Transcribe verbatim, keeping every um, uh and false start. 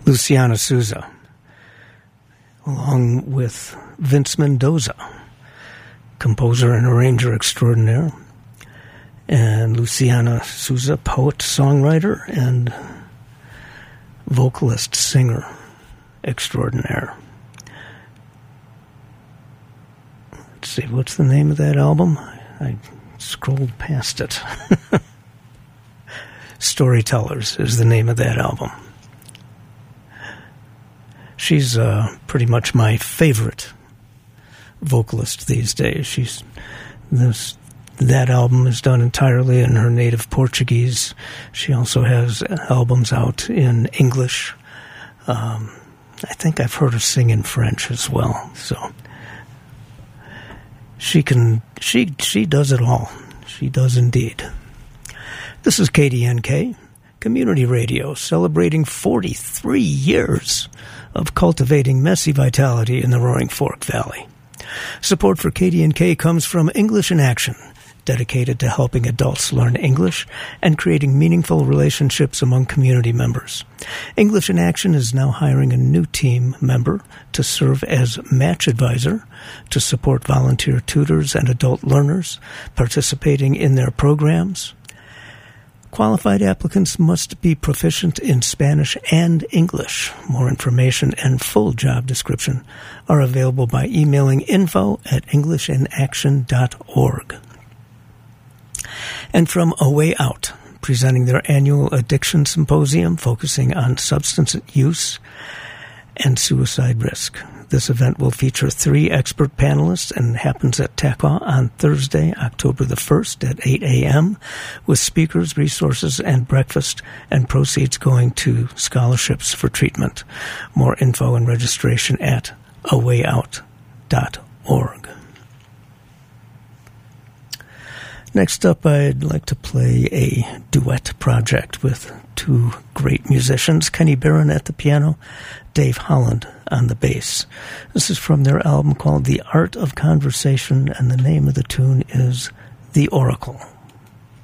Luciana Souza, along with Vince Mendoza, composer and arranger extraordinaire, and Luciana Souza, poet, songwriter, and vocalist, singer extraordinaire. Let's see, what's the name of that album? I scrolled past it. Storytellers is the name of that album. She's uh, pretty much my favorite vocalist these days. She's this that album is done entirely in her native Portuguese. She also has albums out in English. Um, I think I've heard her sing in French as well. So she can she she does it all. She does indeed. This is K D N K Community Radio, celebrating forty-three years of cultivating messy vitality in the Roaring Fork Valley. Support for K D N K comes from English in Action, dedicated to helping adults learn English and creating meaningful relationships among community members. English in Action is now hiring a new team member to serve as match advisor to support volunteer tutors and adult learners participating in their programs. Qualified applicants must be proficient in Spanish and English. More information and full job description are available by emailing info at english in action dot org. And from A Way Out, presenting their annual addiction symposium focusing on substance use and suicide risk. This event will feature three expert panelists and happens at Taqua on Thursday, October the first at eight a.m. with speakers, resources, and breakfast, and proceeds going to scholarships for treatment. More info and registration at a way out dot org. Next up, I'd like to play a duet project with two great musicians, Kenny Barron at the piano, Dave Holland on the bass. This is from their album called The Art of Conversation, and the name of the tune is The Oracle.